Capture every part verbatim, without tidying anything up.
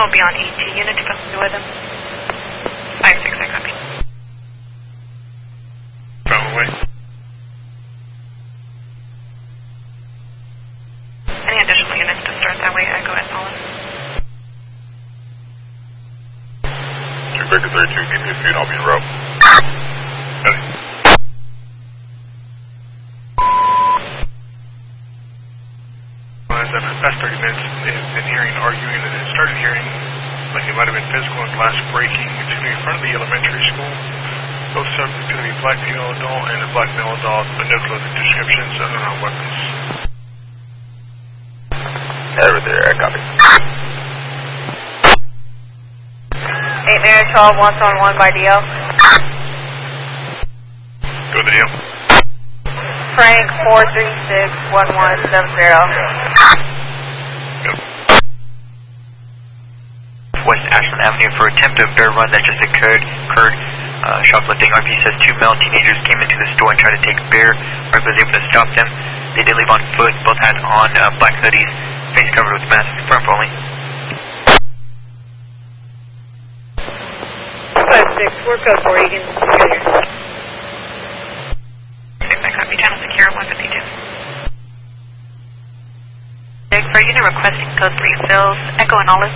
will be on E T. Unit to custody with him. five six, I copy. Found away. Any additional units to start that way, Echo at Olive. two Baker thirty-two, give me a feed, I'll be in route. Ready. As after the past thirty minutes, they've been hearing arguing, and it started hearing like it might have been physical and glass breaking. It's going to be in front of the elementary school. Both subjects going to be black female adult and a black male adult, but no clothing descriptions other than weapons. Over there, I copy. eight Mary twelve, one on one by D L. Go with the deal. Frank four three six one one seven zero. Yep. West Ashland Avenue for attempt of bear run that just occurred. occurred. Uh, shoplifting. R P says two male teenagers came into the store and tried to take bear. R P was able to stop them. They did leave on foot. Both had on uh, black hoodies, face covered with masks. Confirmed only. five six, four code four, you can secure here. six, I copy. Channel secure, one fifty-two. Big for unit requesting code three fills, Echo and Olive.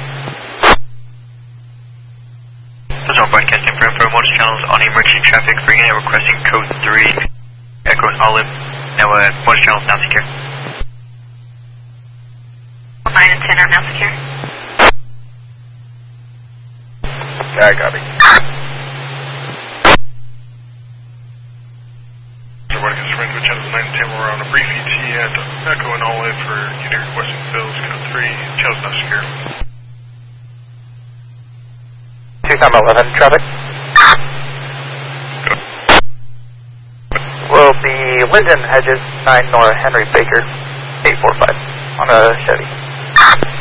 Those are broadcasting for info motor channels on emergency traffic for unit requesting code three, Echo and Olive. Now, uh, motor channels now secure. nine and ten are now secure. Yeah, I copy. So we're going to surrender to channels nine and ten. We're on a brief E T at Echo and Olive for unit requesting fills, code three, channels now secure. two comma eleven, traffic. Will be Linden Hedges, nine Nora Henry Baker, eight four five, on a Chevy.